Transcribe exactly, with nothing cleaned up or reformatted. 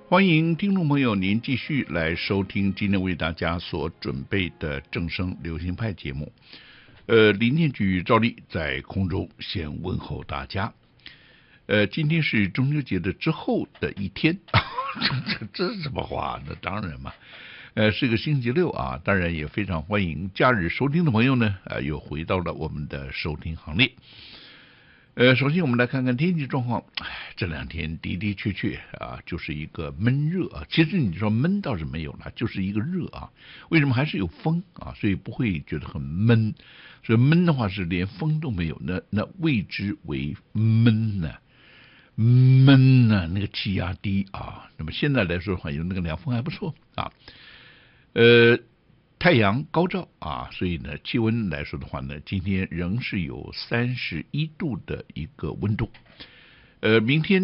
欢迎听众朋友您继续来收听今天为大家所准备的正声流行派节目。呃，林念举照例在空中先问候大家。呃，今天是中秋节的之后的一天，这这是什么话？那当然嘛，呃，是个星期六啊，当然也非常欢迎假日收听的朋友呢，呃，又回到了我们的收听行列。呃，首先我们来看看天气状况。哎，这两天的的确确啊，就是一个闷热啊。其实你说闷倒是没有了，就是一个热啊。为什么还是有风啊？所以不会觉得很闷。所以闷的话是连风都没有，那那谓之为闷呢、啊。闷呢、啊，那个气压低啊。那么现在来说的话，有那个凉风还不错啊。呃。太阳高照啊，所以呢，气温来说的话呢，今天仍是有三十一度的一个温度。呃，明天